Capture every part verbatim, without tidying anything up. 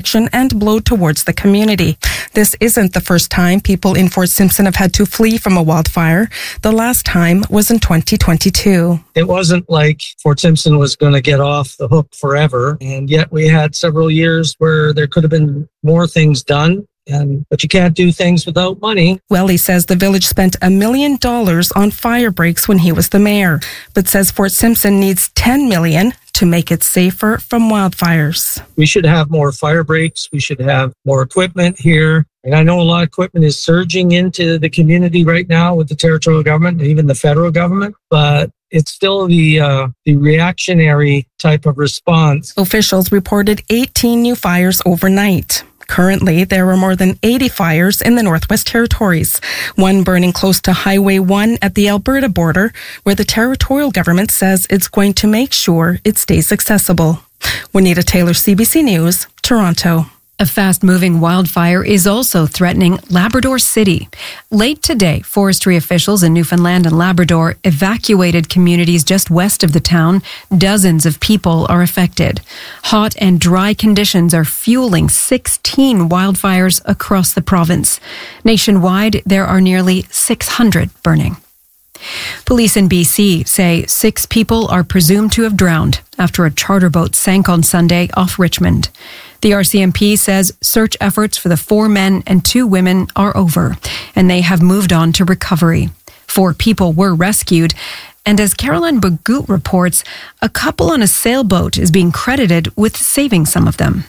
destruction and blow towards the community. This isn't the first time people in Fort Simpson have had to flee from a wildfire. The last time was in twenty twenty-two. It wasn't like Fort Simpson was going to get off the hook forever, and yet we had several years where there could have been more things done. And, but you can't do things without money. Welly says the village spent a million dollars on fire breaks when he was the mayor, but says Fort Simpson needs ten million to make it safer from wildfires. We should have more fire breaks. We should have more equipment here. And I know a lot of equipment is surging into the community right now with the territorial government and even the federal government, but it's still the uh, the reactionary type of response. Officials reported eighteen new fires overnight. Currently, there are more than eighty fires in the Northwest Territories, one burning close to Highway one at the Alberta border, where the territorial government says it's going to make sure it stays accessible. Juanita Taylor, C B C News, Toronto. A fast-moving wildfire is also threatening Labrador City. Late today, forestry officials in Newfoundland and Labrador evacuated communities just west of the town. Dozens of people are affected. Hot and dry conditions are fueling sixteen wildfires across the province. Nationwide, there are nearly six hundred burning. Police in B C say six people are presumed to have drowned after a charter boat sank on Sunday off Richmond. The R C M P says search efforts for the four men and two women are over, and they have moved on to recovery. Four people were rescued, and as Caroline Bagut reports, a couple on a sailboat is being credited with saving some of them.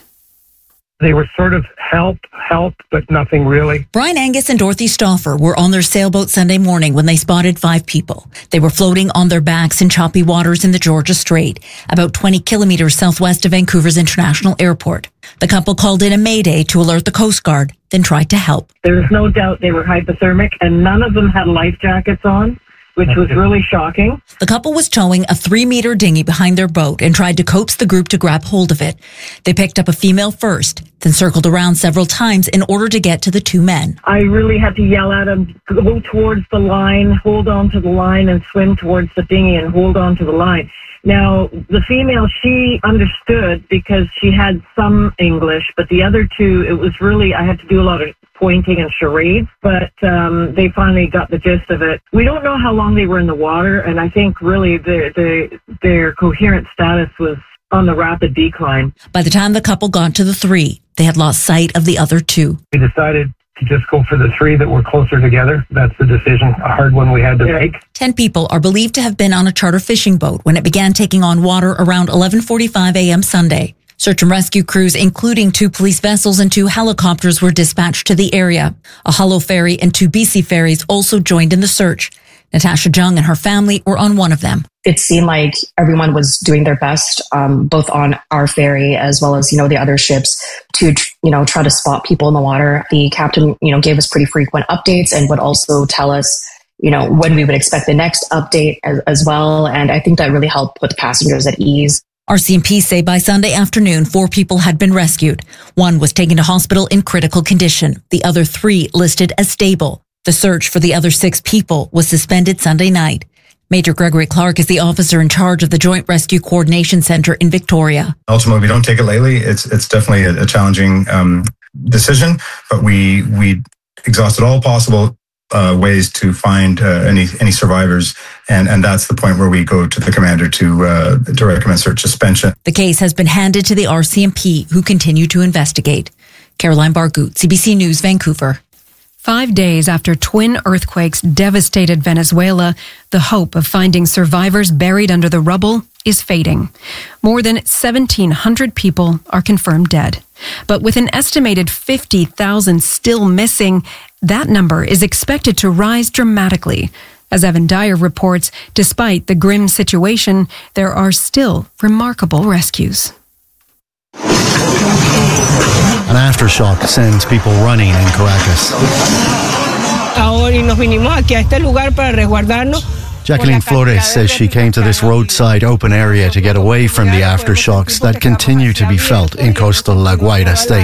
They were sort of help, help, but nothing really. Brian Angus and Dorothy Stauffer were on their sailboat Sunday morning when they spotted five people. They were floating on their backs in choppy waters in the Georgia Strait, about twenty kilometers southwest of Vancouver's International Airport. The couple called in a mayday to alert the Coast Guard, then tried to help. There's no doubt they were hypothermic, and none of them had life jackets on, which was really shocking. The couple was towing a three-meter dinghy behind their boat and tried to coax the group to grab hold of it. They picked up a female first, then circled around several times in order to get to the two men. I really had to yell at them, go towards the line, hold on to the line, and swim towards the dinghy and hold on to the line. Now, the female, she understood because she had some English, but the other two, it was really, I had to do a lot of pointing and charades, but um, they finally got the gist of it. We don't know how long they were in the water, and I think really their, their, their coherent status was on the rapid decline. By the time the couple got to the three, they had lost sight of the other two. We decided to just go for the three that were closer together. That's the decision, a hard one we had to make. Ten people are believed to have been on a charter fishing boat when it began taking on water around eleven forty-five a.m. Sunday. Search and rescue crews, including two police vessels and two helicopters, were dispatched to the area. A Hullo ferry and two B C ferries also joined in the search. Natasha Jung and her family were on one of them. It seemed like everyone was doing their best, um, both on our ferry as well as, you know, the other ships to, you know, try to spot people in the water. The captain, you know, gave us pretty frequent updates and would also tell us, you know, when we would expect the next update as, as well. And I think that really helped put passengers at ease. R C M P say by Sunday afternoon, four people had been rescued. One was taken to hospital in critical condition. The other three listed as stable. The search for the other six people was suspended Sunday night. Major Gregory Clark is the officer in charge of the Joint Rescue Coordination Center in Victoria. Ultimately, we don't take it lightly. It's it's definitely a, a challenging um, decision, but we we exhausted all possible uh, ways to find uh, any any survivors, and and that's the point where we go to the commander to uh, to recommend search suspension. The case has been handed to the R C M P, who continue to investigate. Caroline Bargut, C B C News, Vancouver. Five days after twin earthquakes devastated Venezuela, the hope of finding survivors buried under the rubble is fading. More than seventeen hundred people are confirmed dead. But with an estimated fifty thousand still missing, that number is expected to rise dramatically. As Evan Dyer reports, despite the grim situation, there are still remarkable rescues. An aftershock sends people running in Caracas. Jacqueline Flores says she came to this roadside open area to get away from the aftershocks that continue to be felt in coastal La Guaira state.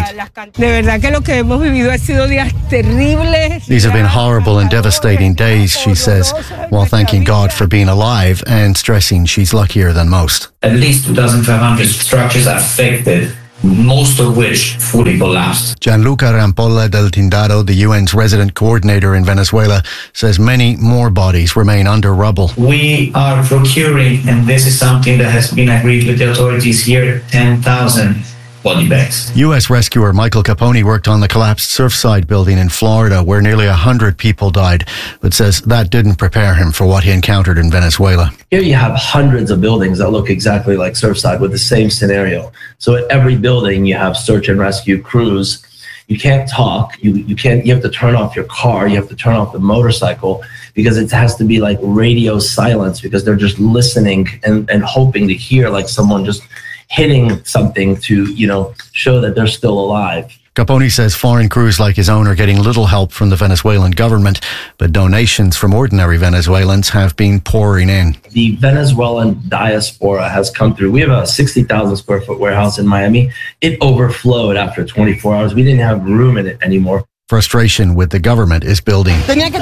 These have been horrible and devastating days, she says, while thanking God for being alive and stressing she's luckier than most. At least two thousand five hundred structures affected. most of which fully collapsed. Gianluca Rampolla del Tindaro, the U N's resident coordinator in Venezuela, says many more bodies remain under rubble. We are procuring, and this is something that has been agreed with the authorities here, ten thousand body bags. U S rescuer Michael Capone worked on the collapsed Surfside building in Florida where nearly one hundred people died, but says that didn't prepare him for what he encountered in Venezuela. Here you have hundreds of buildings that look exactly like Surfside with the same scenario. So at every building you have search and rescue crews. You can't talk. You you can't. You have to turn off your car. You have to turn off the motorcycle because it has to be like radio silence because they're just listening and, and hoping to hear like someone just hitting something to, you know, show that they're still alive. Capone says foreign crews like his own are getting little help from the Venezuelan government, but donations from ordinary Venezuelans have been pouring in. The Venezuelan diaspora has come through. We have a sixty thousand square foot warehouse in Miami. It overflowed after twenty-four hours. We didn't have room in it anymore. Frustration with the government is building.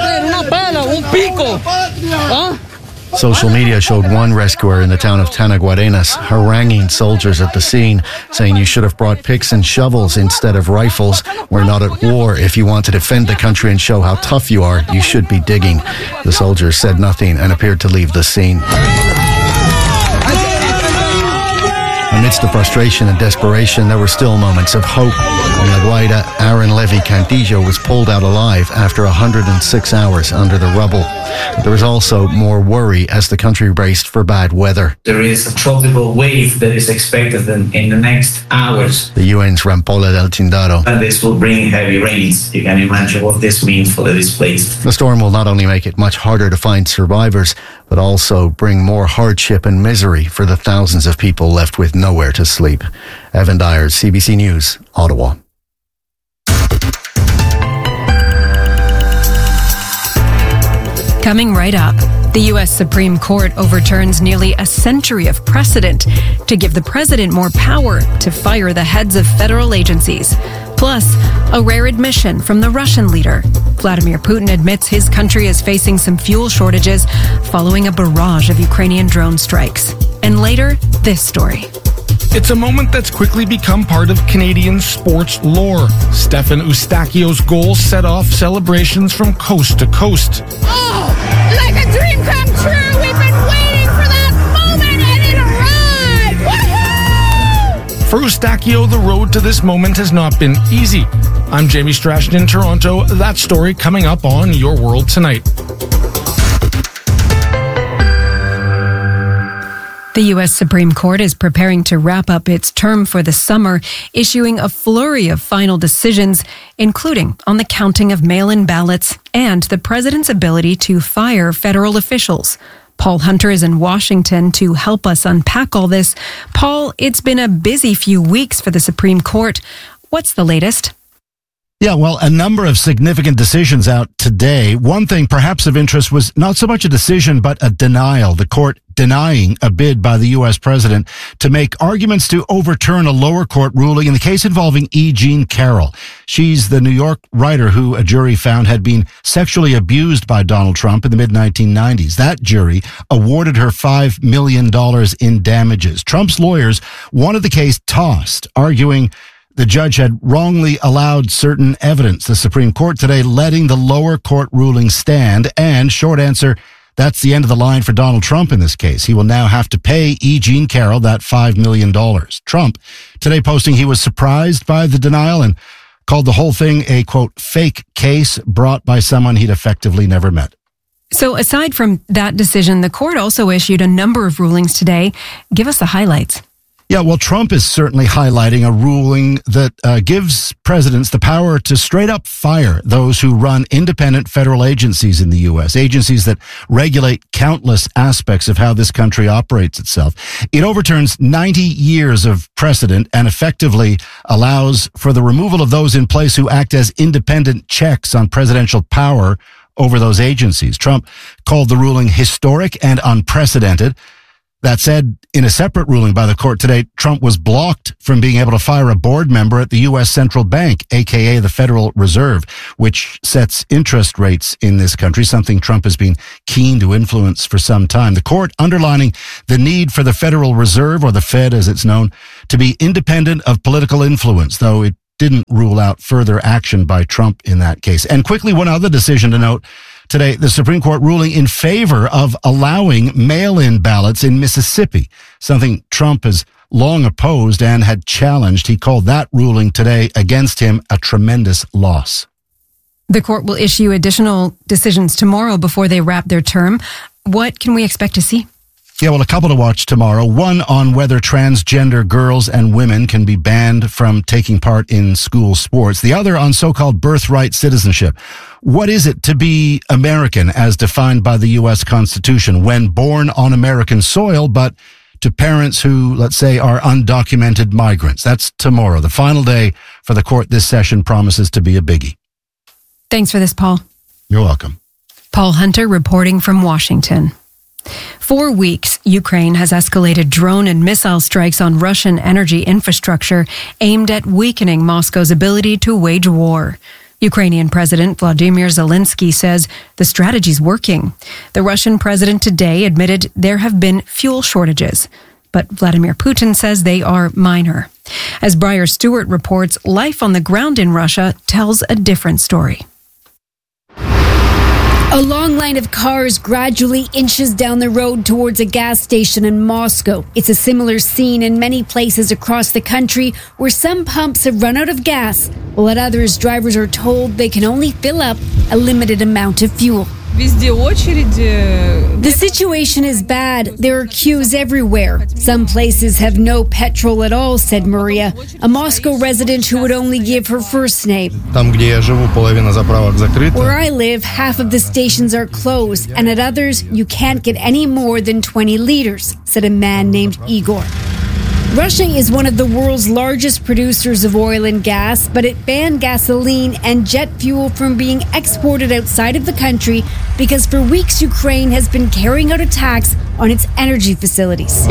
Social media showed one rescuer in the town of Tanaguarenas haranguing soldiers at the scene, saying you should have brought picks and shovels instead of rifles. We're not at war. If you want to defend the country and show how tough you are, you should be digging. The soldiers said nothing and appeared to leave the scene. Amidst the frustration and desperation, there were still moments of hope. In La Guaira, Aaron Levy Cantillo was pulled out alive after one hundred six hours under the rubble. But there was also more worry as the country braced for bad weather. There is a tropical wave that is expected in, in the next hours. The U N's Rampolla del Tindaro. And this will bring heavy rains. You can imagine what this means for the displaced. The storm will not only make it much harder to find survivors, but also bring more hardship and misery for the thousands of people left with nowhere to sleep. Evan Dyers, C B C News, Ottawa. Coming right up, the U S Supreme Court overturns nearly a century of precedent to give the president more power to fire the heads of federal agencies. Plus, a rare admission from the Russian leader. Vladimir Putin admits his country is facing some fuel shortages following a barrage of Ukrainian drone strikes. And later, this story. It's a moment that's quickly become part of Canadian sports lore. Stefan Eustachio's goal set off celebrations from coast to coast. Oh, like a dream come true. We've been waiting for that moment and it arrived. Woohoo! For Eustachio, the road to this moment has not been easy. I'm Jamie Strachan in Toronto. That story coming up on Your World Tonight. The U S Supreme Court is preparing to wrap up its term for the summer, issuing a flurry of final decisions, including on the counting of mail-in ballots and the president's ability to fire federal officials. Paul Hunter is in Washington to help us unpack all this. Paul, it's been a busy few weeks for the Supreme Court. What's the latest? Yeah, well, a number of significant decisions out today. One thing perhaps of interest was not so much a decision, but a denial. The court denying a bid by the U S president to make arguments to overturn a lower court ruling in the case involving E. Jean Carroll. She's the New York writer who a jury found had been sexually abused by Donald Trump in the mid nineteen nineties. That jury awarded her five million dollars in damages. Trump's lawyers wanted the case tossed, arguing the judge had wrongly allowed certain evidence. The Supreme Court today letting the lower court ruling stand. And short answer, that's the end of the line for Donald Trump in this case. He will now have to pay E. Jean Carroll that five million dollars. Trump today posting he was surprised by the denial and called the whole thing a, quote, fake case brought by someone he'd effectively never met. So aside from that decision, the court also issued a number of rulings today. Give us the highlights. Yeah, well, Trump is certainly highlighting a ruling that uh, gives presidents the power to straight up fire those who run independent federal agencies in the U S, agencies that regulate countless aspects of how this country operates itself. It overturns ninety years of precedent and effectively allows for the removal of those in place who act as independent checks on presidential power over those agencies. Trump called the ruling historic and unprecedented. That said, in a separate ruling by the court today, Trump was blocked from being able to fire a board member at the U S Central Bank, aka the Federal Reserve, which sets interest rates in this country, something Trump has been keen to influence for some time. The court underlining the need for the Federal Reserve, or the Fed as it's known, to be independent of political influence, though it didn't rule out further action by Trump in that case. And quickly, one other decision to note today, the Supreme Court ruling in favor of allowing mail-in ballots in Mississippi, something Trump has long opposed and had challenged. He called that ruling today against him a tremendous loss. The court will issue additional decisions tomorrow before they wrap their term. What can we expect to see? Yeah, well, a couple to watch tomorrow. One on whether transgender girls and women can be banned from taking part in school sports. The other on so-called birthright citizenship. What is it to be American as defined by the U S Constitution when born on American soil, but to parents who, let's say, are undocumented migrants? That's tomorrow. The final day for the court this session promises to be a biggie. Thanks for this, Paul. You're welcome. Paul Hunter reporting from Washington. For weeks, Ukraine has escalated drone and missile strikes on Russian energy infrastructure aimed at weakening Moscow's ability to wage war. Ukrainian President Vladimir Zelensky says the strategy's working. The Russian president today admitted there have been fuel shortages, but Vladimir Putin says they are minor. As Briar Stewart reports, life on the ground in Russia tells a different story. A long line of cars gradually inches down the road towards a gas station in Moscow. It's a similar scene in many places across the country where some pumps have run out of gas, while at others drivers are told they can only fill up a limited amount of fuel. The situation is bad. There are queues everywhere. Some places have no petrol at all, said Maria, a Moscow resident who would only give her first name. Where I live, half of the stations are closed, and at others, you can't get any more than twenty liters, said a man named Igor. Russia is one of the world's largest producers of oil and gas, but it banned gasoline and jet fuel from being exported outside of the country because for weeks Ukraine has been carrying out attacks on its energy facilities.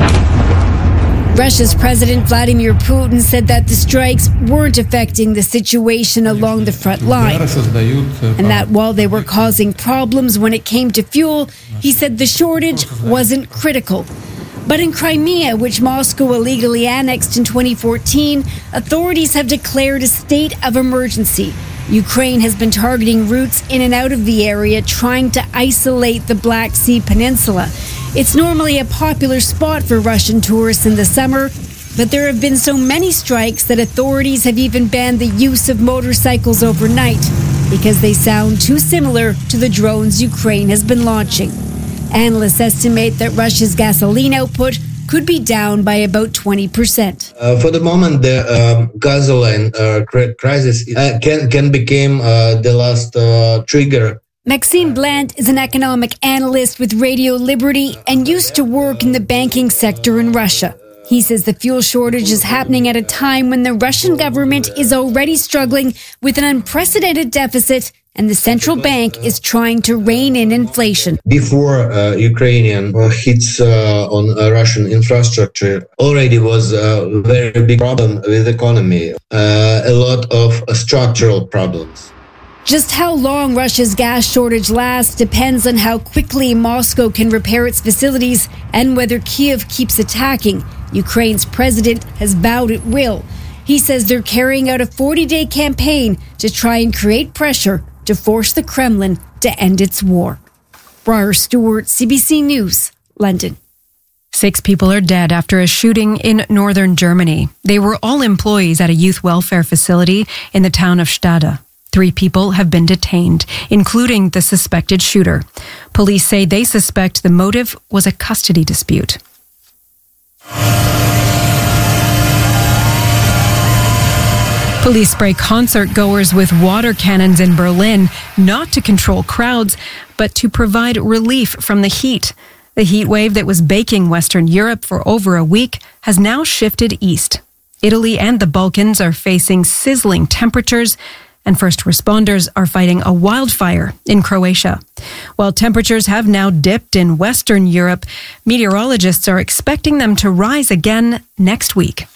Russia's President Vladimir Putin said that the strikes weren't affecting the situation along the front line, and that while they were causing problems when it came to fuel, he said the shortage wasn't critical. But in Crimea, which Moscow illegally annexed in twenty fourteen, authorities have declared a state of emergency. Ukraine has been targeting routes in and out of the area, trying to isolate the Black Sea Peninsula. It's normally a popular spot for Russian tourists in the summer, but there have been so many strikes that authorities have even banned the use of motorcycles overnight because they sound too similar to the drones Ukraine has been launching. Analysts estimate that Russia's gasoline output could be down by about twenty percent. Uh, for the moment, the um, gasoline uh, crisis uh, can can become uh, the last uh, trigger. Maxime Blant is an economic analyst with Radio Liberty and used to work in the banking sector in Russia. He says the fuel shortage is happening at a time when the Russian government is already struggling with an unprecedented deficit and the central bank is trying to rein in inflation. Before uh, Ukrainian uh, hits uh, on uh, Russian infrastructure, already was a very big problem with the economy, uh, a lot of uh, structural problems. Just how long Russia's gas shortage lasts depends on how quickly Moscow can repair its facilities and whether Kyiv keeps attacking. Ukraine's president has vowed it will. He says they're carrying out a forty-day campaign to try and create pressure to force the Kremlin to end its war. Briar Stewart, C B C News, London. Six people are dead after a shooting in northern Germany. They were all employees at a youth welfare facility in the town of Stade. Three people have been detained, including the suspected shooter. Police say they suspect the motive was a custody dispute. Police spray concert goers with water cannons in Berlin, not to control crowds, but to provide relief from the heat. The heat wave that was baking Western Europe for over a week has now shifted east. Italy and the Balkans are facing sizzling temperatures, and first responders are fighting a wildfire in Croatia. While temperatures have now dipped in Western Europe, meteorologists are expecting them to rise again next week.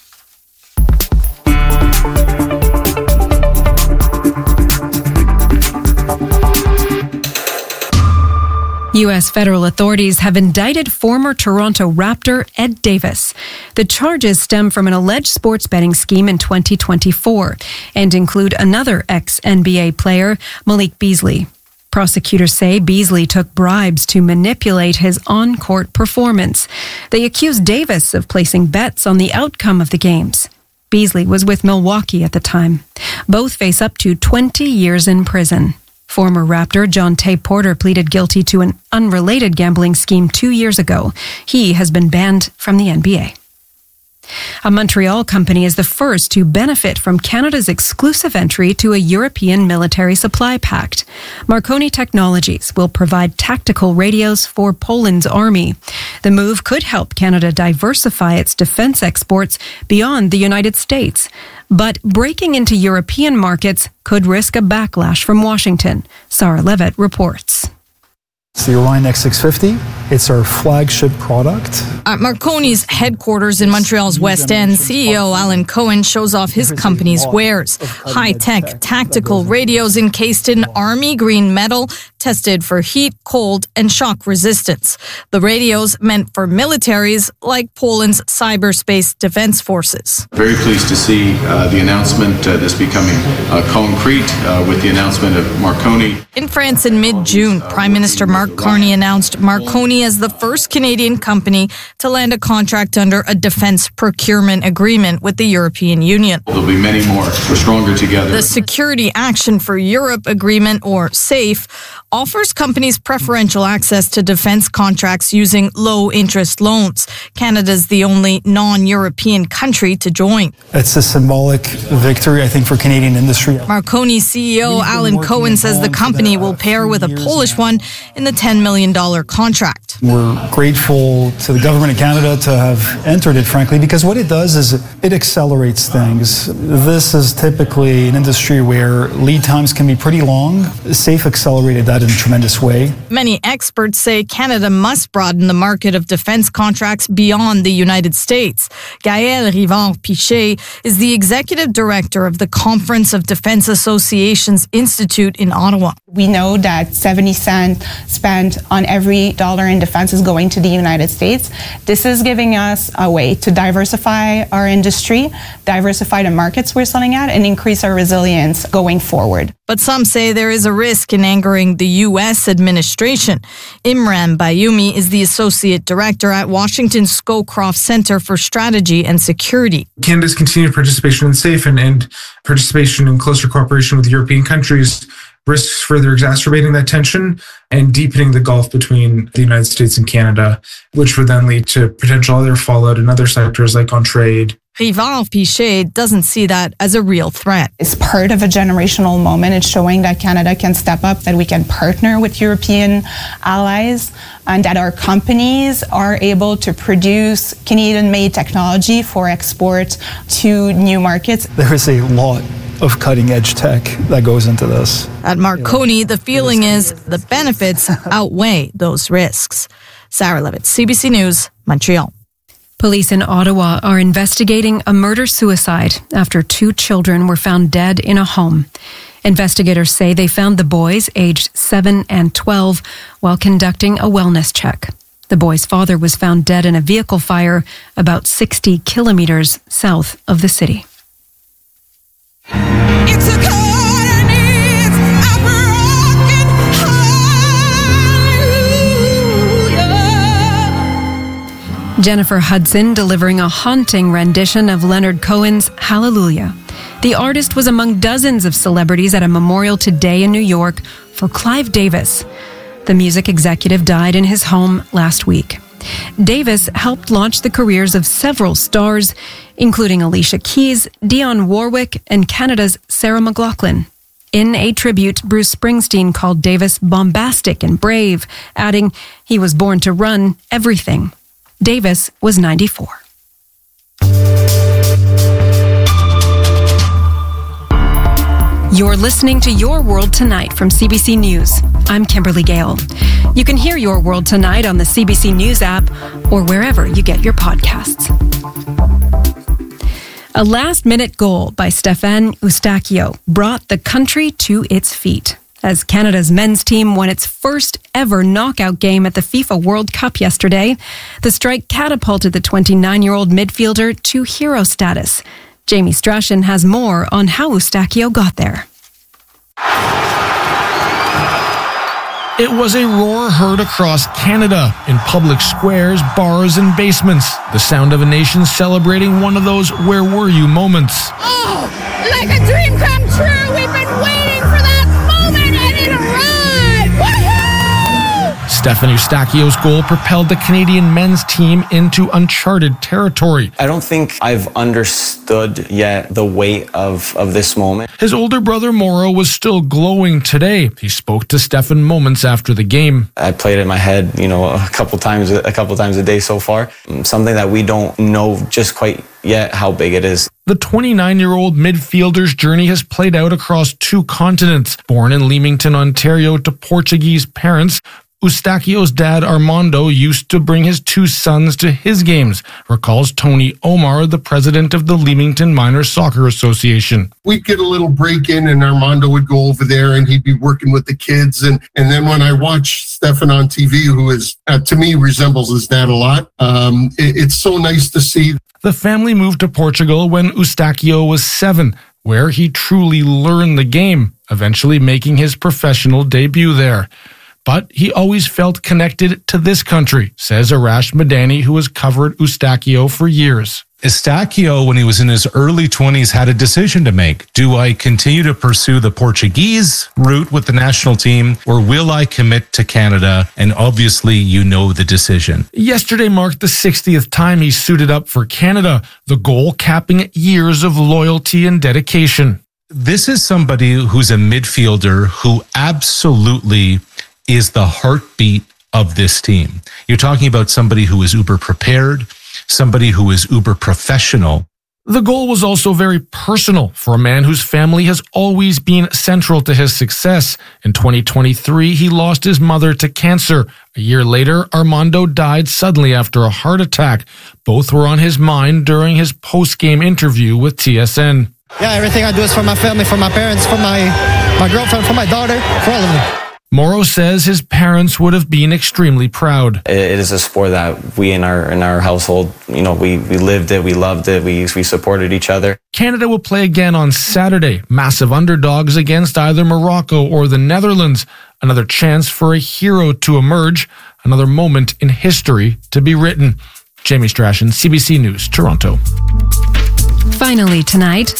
U S federal authorities have indicted former Toronto Raptor Ed Davis. The charges stem from an alleged sports betting scheme in twenty twenty-four and include another ex-N B A player, Malik Beasley. Prosecutors say Beasley took bribes to manipulate his on-court performance. They accuse Davis of placing bets on the outcome of the games. Beasley was with Milwaukee at the time. Both face up to twenty years in prison. Former Raptor John Tay Porter pleaded guilty to an unrelated gambling scheme two years ago. He has been banned from the N B A. A Montreal company is the first to benefit from Canada's exclusive entry to a European military supply pact. Marconi Technologies will provide tactical radios for Poland's army. The move could help Canada diversify its defense exports beyond the United States. But breaking into European markets could risk a backlash from Washington. Sarah Levitt reports. It's the Orion X six fifty. It's our flagship product. At Marconi's headquarters in Montreal's West End, C E O Alan Cohen shows off his company's wares. High-tech tactical radios encased in army green metal, tested for heat, cold, and shock resistance. The radios meant for militaries like Poland's cyberspace defense forces. Very pleased to see uh, the announcement uh, this becoming uh, concrete uh, with the announcement of Marconi. In France in mid-June, Prime Minister Mark Carney announced Marconi as the first Canadian company to land a contract under a defense procurement agreement with the European Union. There'll be many more. We're stronger together. The Security Action for Europe Agreement, or SAFE, offers companies preferential access to defense contracts using low-interest loans. Canada's the only non-European country to join. It's a symbolic victory, I think, for Canadian industry. Marconi C E O Alan Cohen says the company will pair with a Polish one in the ten million dollars contract. We're grateful to the government of Canada to have entered it, frankly, because what it does is it accelerates things. This is typically an industry where lead times can be pretty long. SAFE accelerated that in a tremendous way. Many experts say Canada must broaden the market of defense contracts beyond the United States. Gaël Rivard-Pichet is the executive director of the Conference of Defense Associations Institute in Ottawa. We know that seventy cents spent on every dollar in defense is going to the United States. This is giving us a way to diversify our industry, diversify the markets we're selling at, and increase our resilience going forward. But some say there is a risk in angering the U S administration. Imran Bayoumi is the associate director at Washington's Scowcroft Center for Strategy and Security. Canada's continued participation in SAFE and, and participation in closer cooperation with European countries risks further exacerbating that tension and deepening the gulf between the United States and Canada, which would then lead to potential other fallout in other sectors like on trade. Rivard-Pichet doesn't see that as a real threat. It's part of a generational moment. It's showing that Canada can step up, that we can partner with European allies, and that our companies are able to produce Canadian-made technology for export to new markets. There is a lot of cutting-edge tech that goes into this. At Marconi, the feeling is the benefits outweigh those risks. Sarah Levitt, C B C News, Montreal. Police in Ottawa are investigating a murder-suicide after two children were found dead in a home. Investigators say they found the boys, aged seven and twelve, while conducting a wellness check. The boy's father was found dead in a vehicle fire about sixty kilometers south of the city. It's a chord and it's a broken hallelujah. Jennifer Hudson delivering a haunting rendition of Leonard Cohen's Hallelujah. The artist was among dozens of celebrities at a memorial today in New York for Clive Davis. The music executive died in his home last week. Davis helped launch the careers of several stars, including Alicia Keys, Dionne Warwick, and Canada's Sarah McLachlan. In a tribute, Bruce Springsteen called Davis bombastic and brave, adding, "He was born to run everything." Davis was ninety-four. You're listening to Your World Tonight from C B C News. I'm Kimberly Gale. You can hear Your World Tonight on the C B C News app or wherever you get your podcasts. A last-minute goal by Stefan Eustáquio brought the country to its feet. As Canada's men's team won its first ever knockout game at the FIFA World Cup yesterday, the strike catapulted the twenty-nine-year-old midfielder to hero status. Jamie Strachan has more on how Eustáquio got there. It was a roar heard across Canada, in public squares, bars, and basements. The sound of a nation celebrating one of those where were you moments. Oh, like a dream come true. We've been waiting for that moment and it arrived. Woohoo! Stephen Eustáquio's goal propelled the Canadian men's team into uncharted territory. I don't think I've understood yet the weight of, of this moment. His older brother Mauro was still glowing today. He spoke to Stefan moments after the game. I played in my head, you know, a couple times, a couple times a day so far. Something that we don't know just quite yet how big it is. The twenty-nine-year-old midfielder's journey has played out across two continents. Born in Leamington, Ontario, to Portuguese parents, Eustáquio's dad Armando used to bring his two sons to his games, recalls Tony Omar, the president of the Leamington Minor Soccer Association. We'd get a little break in and Armando would go over there and he'd be working with the kids. And, and then when I watch Stefan on T V, who is, uh, to me, resembles his dad a lot, um, it, it's so nice to see. The family moved to Portugal when Eustáquio was seven, where he truly learned the game, eventually making his professional debut there. But he always felt connected to this country, says Arash Madani, who has covered Eustáquio for years. Eustáquio, when he was in his early twenties, had a decision to make. Do I continue to pursue the Portuguese route with the national team, or will I commit to Canada? And obviously, you know the decision. Yesterday marked the sixtieth time he suited up for Canada, the goal capping years of loyalty and dedication. This is somebody who's a midfielder who absolutely is the heartbeat of this team. You're talking about somebody who is uber prepared, somebody who is uber professional. The goal was also very personal for a man whose family has always been central to his success. In twenty twenty-three, he lost his mother to cancer. A year later, Armando died suddenly after a heart attack. Both were on his mind during his post-game interview with T S N. Yeah, everything I do is for my family, for my parents, for my, my girlfriend, for my daughter, for all of them. Mauro says his parents would have been extremely proud. It is a sport that we in our in our household, you know, we, we lived it, we loved it, we we supported each other. Canada will play again on Saturday, massive underdogs against either Morocco or the Netherlands. Another chance for a hero to emerge, another moment in history to be written. Jamie Strachan, C B C News, Toronto. Finally tonight,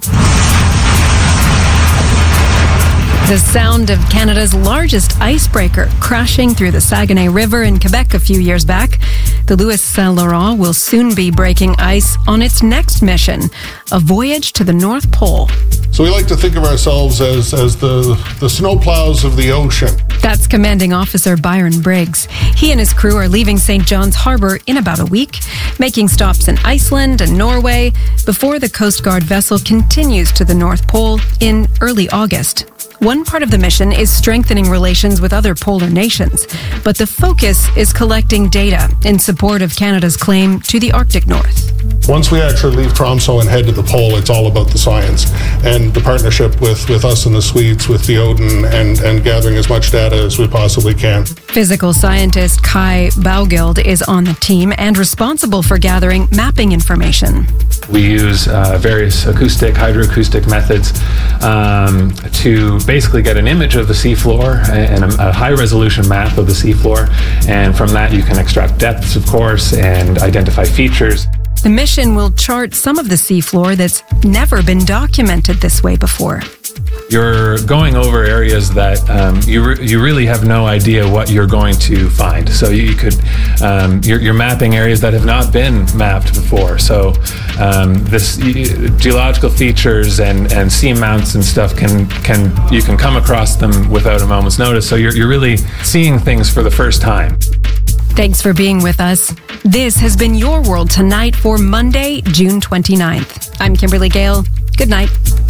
the sound of Canada's largest icebreaker crashing through the Saguenay River in Quebec a few years back. The Louis Saint Laurent will soon be breaking ice on its next mission, a voyage to the North Pole. So we like to think of ourselves as, as the, the snowplows of the ocean. That's Commanding Officer Byron Briggs. He and his crew are leaving Saint John's Harbour in about a week, making stops in Iceland and Norway before the Coast Guard vessel continues to the North Pole in early August. One part of the mission is strengthening relations with other polar nations, but the focus is collecting data in support of Canada's claim to the Arctic North. Once we actually leave Tromsø and head to the pole, it's all about the science and the partnership with, with us and the Swedes, with the Odin, and, and gathering as much data as we possibly can. Physical scientist Kai Baugild is on the team and responsible for gathering mapping information. We use uh, various acoustic, hydroacoustic methods um, to basically get an image of the seafloor and a, a high-resolution map of the seafloor. And from that, you can extract depths, of course, and identify features. The mission will chart some of the seafloor that's never been documented this way before. You're going over areas that um, you re- you really have no idea what you're going to find. So you could um, you're, you're mapping areas that have not been mapped before. So um, this uh, geological features and, and sea mounts and stuff can can you can come across them without a moment's notice. So you're you're really seeing things for the first time. Thanks for being with us. This has been Your World Tonight for Monday, June twenty-ninth. I'm Kimberly Gale. Good night.